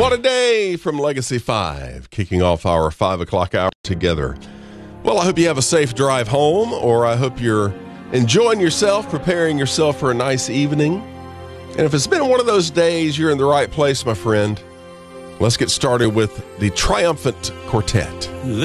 What a day from Legacy 5, kicking off our 5 o'clock hour together. Well, I hope you have a safe drive home, or I hope you're enjoying yourself, preparing yourself for a nice evening. And if it's been one of those days, you're in the right place, my friend. Let's get started with the Triumphant Quartet.